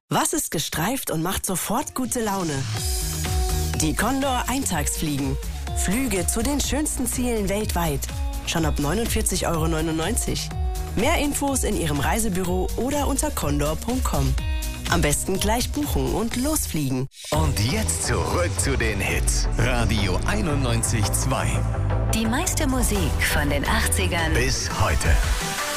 Was ist gestreift und macht sofort gute Laune? Die Condor Eintagsfliegen. Flüge zu den schönsten Zielen weltweit. Schon ab 49,99 €. Mehr Infos in Ihrem Reisebüro oder unter condor.com. Am besten gleich buchen und losfliegen. Und jetzt zurück zu den Hits. Radio 91,2. Die meiste Musik von den 80ern Bis heute.